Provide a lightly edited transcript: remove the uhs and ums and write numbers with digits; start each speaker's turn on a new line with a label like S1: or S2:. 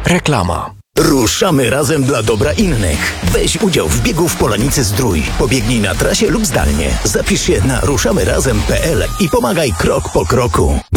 S1: Reklama.
S2: Ruszamy razem dla dobra innych. Weź udział w biegu w Polanicy Zdrój. Pobiegnij na trasie lub zdalnie. Zapisz się na ruszamyrazem.pl i pomagaj krok po kroku.